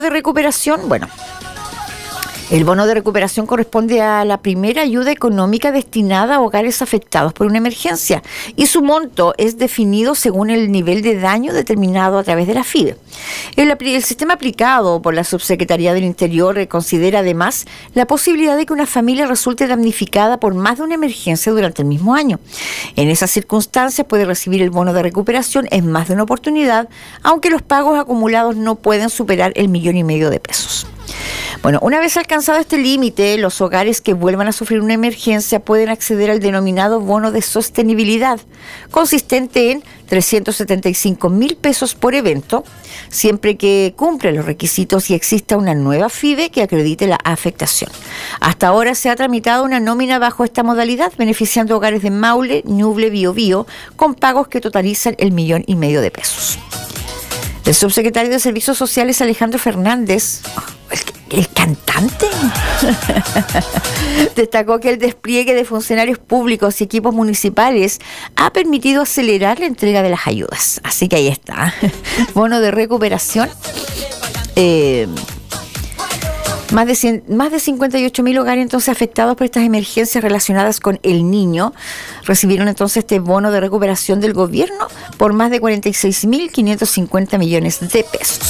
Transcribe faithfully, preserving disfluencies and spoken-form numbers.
de recuperación, bueno, el bono de recuperación corresponde a la primera ayuda económica destinada a hogares afectados por una emergencia y su monto es definido según el nivel de daño determinado a través de la FIDE. El, el sistema aplicado por la Subsecretaría del Interior considera además la posibilidad de que una familia resulte damnificada por más de una emergencia durante el mismo año. En esas circunstancias puede recibir el bono de recuperación en más de una oportunidad, aunque los pagos acumulados no pueden superar el millón y medio de pesos. Bueno, una vez alcanzado este límite, los hogares que vuelvan a sufrir una emergencia pueden acceder al denominado bono de sostenibilidad, consistente en trescientos setenta y cinco mil pesos por evento, siempre que cumplen los requisitos y exista una nueva FIDE que acredite la afectación. Hasta ahora se ha tramitado una nómina bajo esta modalidad, beneficiando hogares de Maule, Ñuble, Biobío, con pagos que totalizan el millón y medio de pesos. El subsecretario de Servicios Sociales, Alejandro Fernández, el, el cantante, destacó que el despliegue de funcionarios públicos y equipos municipales ha permitido acelerar la entrega de las ayudas. Así que ahí está, bono de recuperación. Eh, Más de, cien, más de cincuenta y ocho mil hogares entonces afectados por estas emergencias relacionadas con el niño recibieron entonces este bono de recuperación del gobierno por más de cuarenta y seis mil quinientos cincuenta millones de pesos.